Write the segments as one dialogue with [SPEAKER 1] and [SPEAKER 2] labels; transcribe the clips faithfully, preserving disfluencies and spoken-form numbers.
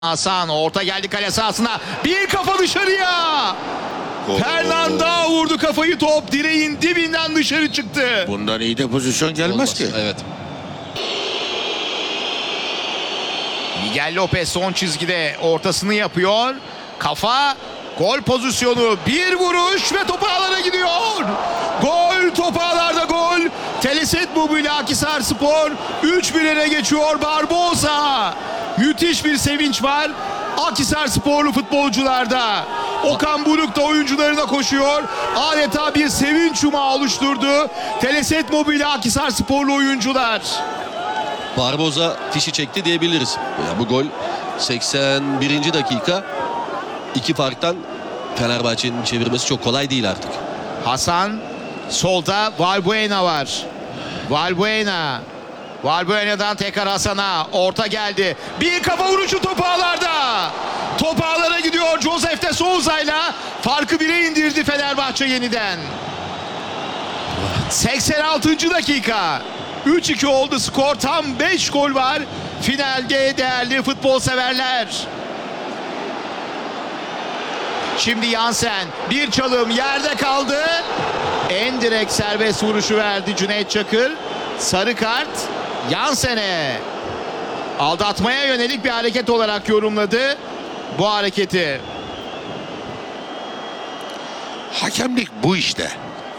[SPEAKER 1] Hasan orta geldi kale sahasına. Bir kafa dışarıya. Fernanda vurdu kafayı, top direğin dibinden dışarı çıktı.
[SPEAKER 2] Bundan iyi de pozisyon gelmez
[SPEAKER 3] Olmaz.
[SPEAKER 2] ki.
[SPEAKER 3] Evet.
[SPEAKER 1] Miguel Lopez son çizgide ortasını yapıyor. Kafa, gol pozisyonu, bir vuruş ve top ağlara gidiyor. Gol, top ağlarda gol. Teleset Mobil Akhisarspor üç bir'e geçiyor Barbosa. Müthiş bir sevinç var Akhisarsporlu futbolcularda. Okan Buruk da oyuncularına koşuyor. Adeta bir sevinç yumağı oluşturdu Teleset Mobil Akhisarsporlu oyuncular.
[SPEAKER 3] Barbosa fişi çekti diyebiliriz. Ya bu gol seksen birinci dakika. İki farktan Fenerbahçe'nin çevirmesi çok kolay değil artık.
[SPEAKER 1] Hasan, solda Valbuena var. Valbuena. Valbuena'dan tekrar Hasan'a. Orta geldi. Bir kafa vuruşu top ağlarda. Top ağlara gidiyor Josef de Souza'yla. Farkı bire indirdi Fenerbahçe yeniden. seksen altıncı dakika. üç iki oldu skor. Tam beş gol var finalde değerli futbol severler. Şimdi Yansen, bir çalım yerde kaldı. En direkt serbest vuruşu verdi Cüneyt Çakır. Sarı kart Yansen'e. Aldatmaya yönelik bir hareket olarak yorumladı bu hareketi.
[SPEAKER 2] Hakemlik bu işte.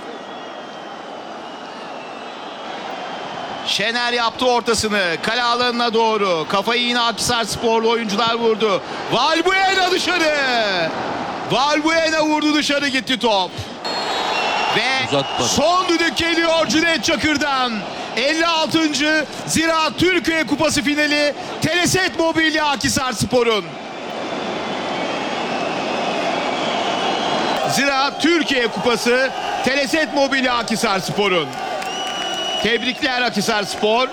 [SPEAKER 1] Şener yaptı ortasını kale alanına doğru. Kafayı yine Akhisarsporlu oyuncular vurdu. Valbuena dışarı. Valbuena vurdu, dışarı gitti top. Ve
[SPEAKER 3] Uzatmadı.
[SPEAKER 1] son düdük geliyor Cüneyt Çakır'dan. elli altıncı Ziraat Türkiye Kupası finali Teleset Mobilya Akhisarspor'un. Ziraat Türkiye Kupası Teleset Mobilya Akhisarspor'un. Tebrikler Akhisarspor.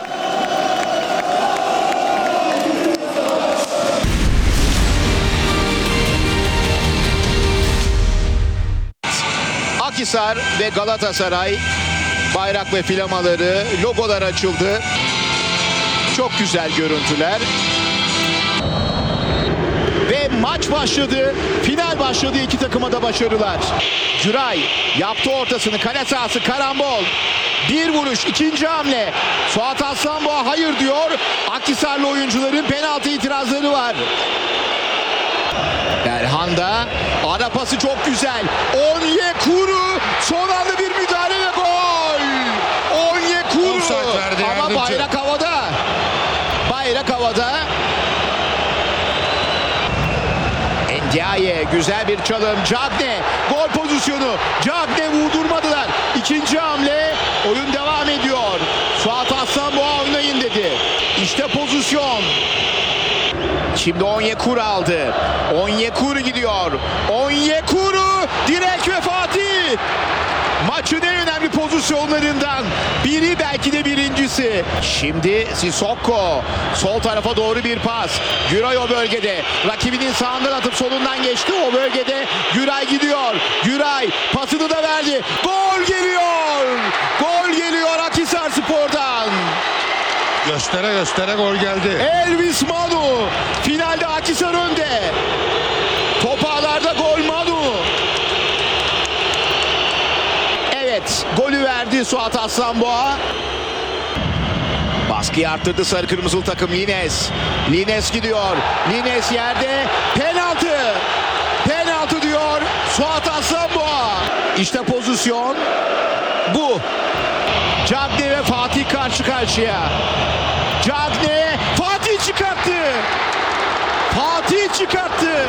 [SPEAKER 1] Akhisar ve Galatasaray bayrak ve flamaları, logolar açıldı. Çok güzel görüntüler. Ve maç başladı. Final başladı. İki takıma da başarılar. Güray yaptı ortasını. Kale sahası, karambol. Bir vuruş, ikinci hamle. Suat Aslanboğa hayır diyor. Akhisarlı oyuncuların penaltı itirazları var. Erhan'da ara pası çok güzel. Onyekuru son anda bir müdahale ve gol. Onyekuru.
[SPEAKER 2] Offside verdi
[SPEAKER 1] Ama
[SPEAKER 2] yardımcı.
[SPEAKER 1] bayrak havada. Bayrak havada. Ndiaye, güzel bir çalım. Cagne gol pozisyonu. Cagne vurdurmadılar. İkinci hamle. Oyun devam ediyor. Suat Aslanboğa oynayın dedi. İşte pozisyon. Şimdi Onyekuru aldı. Onyekuru gidiyor. Onyekuru direk ve Fatih. Maçın en önemli pozisyonlarından biri, belki de birincisi. Şimdi Sissoko. Sol tarafa doğru bir pas. Güray o bölgede. Rakibinin sağından atıp solundan geçti. O bölgede Güray gidiyor. Güray pasını da verdi. Gol geliyor. Gol geliyor Akhisarspor'dan.
[SPEAKER 2] Göstere göstere gol geldi.
[SPEAKER 1] Elvis Manu. Finalde Akhisar önde. Top ağlarda gol Manu. Evet, golü verdi Suat Aslanboğa. Baskıyı arttırdı sarı kırmızılı takım. Lines. Lines gidiyor. Lines yerde. Penaltı. Penaltı diyor Suat Aslanboğa. İşte pozisyon. Bu. Cagne ve Fatih karşı karşıya. Cagne. Fatih çıkarttı. Fatih çıkarttı.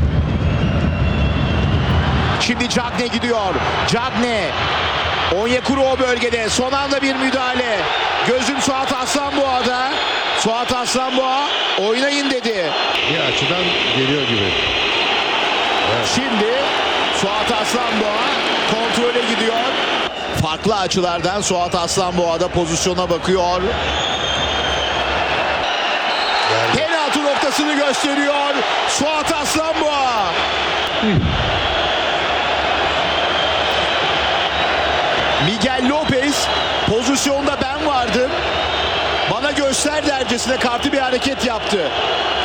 [SPEAKER 1] Şimdi Cagne gidiyor. Cagne. Onyekuru o bölgede. Son anda bir müdahale. Gözüm Suat Aslanboğa'da. Suat Aslanboğa oynayın dedi.
[SPEAKER 2] Bir açıdan geliyor gibi. Evet.
[SPEAKER 1] Şimdi Suat Aslanboğa kontrole gidiyor. Farklı açılardan Suat Aslanboğa da pozisyona bakıyor.
[SPEAKER 2] Geldi.
[SPEAKER 1] Penaltı noktasını gösteriyor Suat Aslanboğa. Miguel Lopez pozisyonda ben vardım. Bana göster dercesine kartı bir hareket yaptı.